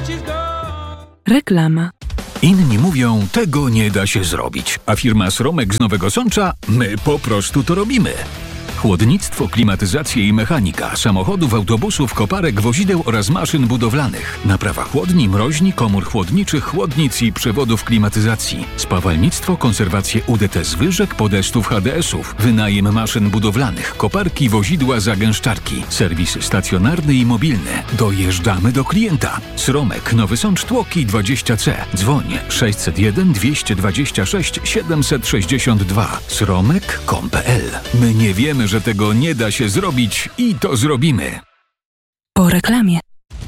Reklama. Inni mówią, tego nie da się zrobić, a firma Sromek z Nowego Sącza, my po prostu to robimy. Chłodnictwo, klimatyzację i mechanika samochodów, autobusów, koparek, wozideł oraz maszyn budowlanych. Naprawa chłodni, mroźni, komór chłodniczych, chłodnic i przewodów klimatyzacji. Spawalnictwo, konserwację UDT zwyżek, podestów HDS-ów. Wynajem maszyn budowlanych, koparki, wozidła, zagęszczarki. Serwis stacjonarny i mobilny. Dojeżdżamy do klienta. Sromek, Nowy Sącz, Tłoki 20C. Dzwoń 601 226 762. sromek.com.pl. My nie wiemy, że tego nie da się zrobić i to zrobimy. Po reklamie.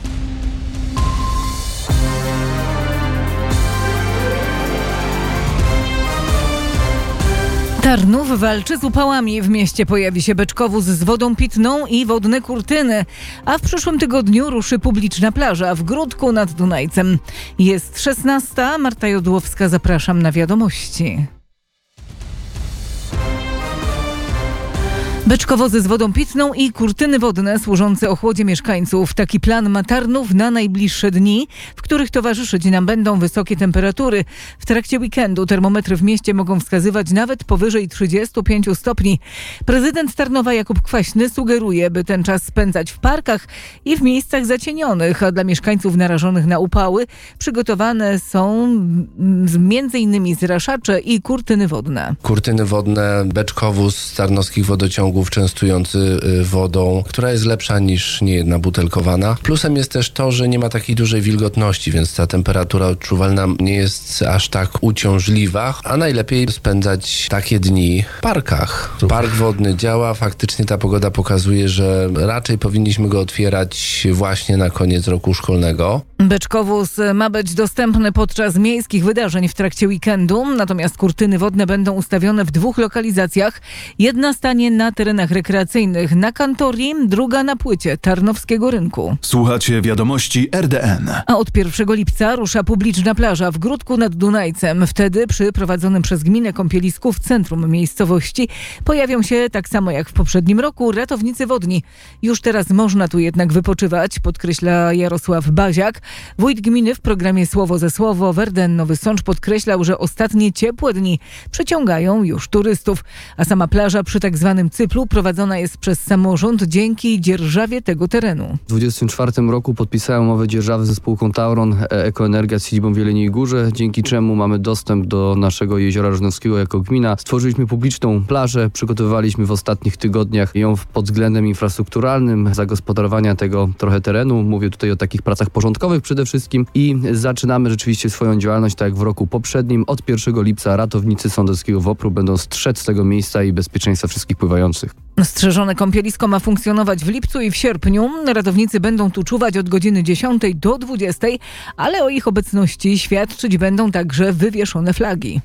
Tarnów walczy z upałami. W mieście pojawi się beczkowóz z wodą pitną i wodne kurtyny. A w przyszłym tygodniu ruszy publiczna plaża w Gródku nad Dunajcem. Jest 16. Marta Jodłowska, zapraszam na wiadomości. Beczkowozy z wodą pitną i kurtyny wodne służące ochłodzie mieszkańców. Taki plan ma Tarnów na najbliższe dni, w których towarzyszyć nam będą wysokie temperatury. W trakcie weekendu termometry w mieście mogą wskazywać nawet powyżej 35 stopni. Prezydent Tarnowa Jakub Kwaśny sugeruje, by ten czas spędzać w parkach i w miejscach zacienionych, a dla mieszkańców narażonych na upały przygotowane są m.in. zraszacze i kurtyny wodne. Kurtyny wodne, beczkowóz z tarnowskich wodociągów częstujący wodą, która jest lepsza niż niejedna butelkowana. Plusem jest też to, że nie ma takiej dużej wilgotności, więc ta temperatura odczuwalna nie jest aż tak uciążliwa, a najlepiej spędzać takie dni w parkach. Park wodny działa, faktycznie ta pogoda pokazuje, że raczej powinniśmy go otwierać właśnie na koniec roku szkolnego. Beczkowóz ma być dostępny podczas miejskich wydarzeń w trakcie weekendu, natomiast kurtyny wodne będą ustawione w 2 lokalizacjach. Jedna stanie na terenach rekreacyjnych na Kantorii, druga na płycie Tarnowskiego Rynku. Słuchacie wiadomości RDN. A od 1 lipca rusza publiczna plaża w Gródku nad Dunajcem. Wtedy przy prowadzonym przez gminę kąpielisku w centrum miejscowości pojawią się, tak samo jak w poprzednim roku, ratownicy wodni. Już teraz można tu jednak wypoczywać, podkreśla Jarosław Baziak. Wójt gminy w programie Słowo ze Słowo w RDN Nowy Sącz podkreślał, że ostatnie ciepłe dni przyciągają już turystów, a sama plaża przy tak zwanym cyplu prowadzona jest przez samorząd dzięki dzierżawie tego terenu. W 2024 roku podpisałem umowę dzierżawy ze spółką Tauron Ekoenergia z siedzibą w Jeleniej Górze, dzięki czemu mamy dostęp do naszego jeziora Rożnowskiego jako gmina. Stworzyliśmy publiczną plażę, przygotowywaliśmy w ostatnich tygodniach ją pod względem infrastrukturalnym, zagospodarowania tego trochę terenu. Mówię tutaj o takich pracach porządkowych przede wszystkim i zaczynamy rzeczywiście swoją działalność tak jak w roku poprzednim. Od 1 lipca ratownicy Sądeckiego WOPR-u będą strzec tego miejsca i bezpieczeństwa wszystkich pływających. Strzeżone kąpielisko ma funkcjonować w lipcu i w sierpniu. Ratownicy będą tu czuwać od godziny 10 do 20, ale o ich obecności świadczyć będą także wywieszone flagi.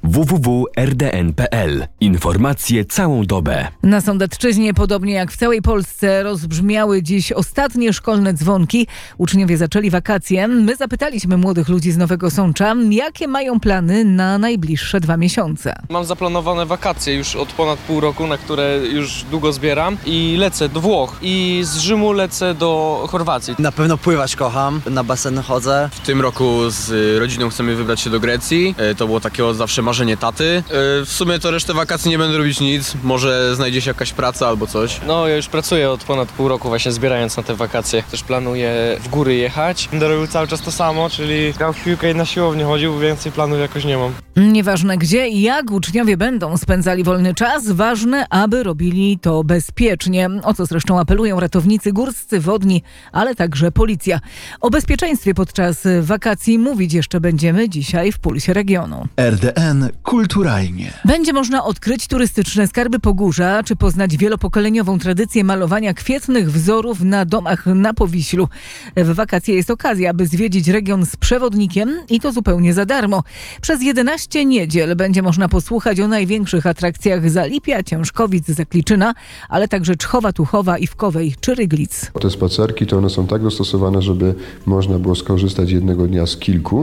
www.rdn.pl. Informacje całą dobę. Na Sądecczyźnie, podobnie jak w całej Polsce, rozbrzmiały dziś ostatnie szkolne dzwonki. Uczniowie zaczęli wakacje. My zapytaliśmy młodych ludzi z Nowego Sącza, jakie mają plany na najbliższe 2 miesiące. Mam zaplanowane wakacje już od ponad pół roku, na które już długo zbieram i lecę do Włoch i z Rzymu lecę do Chorwacji. Na pewno pływać kocham, na basen chodzę. W tym roku z rodziną chcemy wybrać się do Grecji, to było takie od zawsze marzenie taty. W sumie to resztę wakacji nie będę robić nic, może znajdzie się jakaś praca albo coś. No ja już pracuję od ponad pół roku właśnie zbierając na te wakacje. Też planuję w góry jechać. Będę robił cały czas to samo, czyli grał w piłkę i na siłownię chodził, więcej planów jakoś nie mam. Nieważne gdzie i jak uczniowie będą spędzali wolny czas, ważne, aby robili to bezpiecznie. O co zresztą apelują ratownicy górscy, wodni, ale także policja. O bezpieczeństwie podczas wakacji mówić jeszcze będziemy dzisiaj w Pulsie Regionu. RDN kulturalnie. Będzie można odkryć turystyczne skarby Pogórza, czy poznać wielopokoleniową tradycję malowania kwietnych wzorów na domach na Powiślu. W wakacje jest okazja, aby zwiedzić region z przewodnikiem i to zupełnie za darmo. Przez 11 niedziel będzie można posłuchać o największych atrakcjach Zalipia, Ciężkowic, Zakliczyna, ale także Czchowa, Tuchowa, Iwkowej czy Ryglic. Te spacerki to one są tak dostosowane, żeby można było skorzystać jednego dnia z kilku.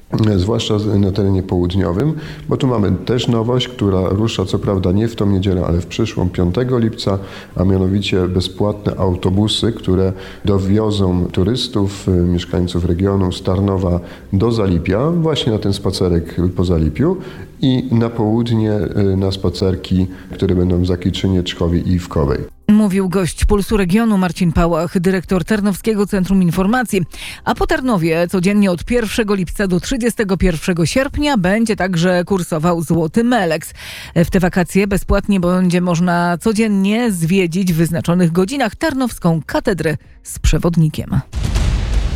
zwłaszcza na terenie południowym, bo tu mamy też nowość, która rusza co prawda nie w tą niedzielę, ale w przyszłą 5 lipca, a mianowicie bezpłatne autobusy, które dowiozą turystów, mieszkańców regionu z Tarnowa do Zalipia, właśnie na ten spacerek po Zalipiu i na południe na spacerki, które będą w Zakliczynie, Czkowie i Iwkowej. Mówił gość Pulsu Regionu Marcin Pałach, dyrektor Tarnowskiego Centrum Informacji. A po Tarnowie codziennie od 1 lipca do 31 sierpnia będzie także kursował Złoty Melex. W te wakacje bezpłatnie będzie można codziennie zwiedzić w wyznaczonych godzinach Tarnowską Katedrę z przewodnikiem.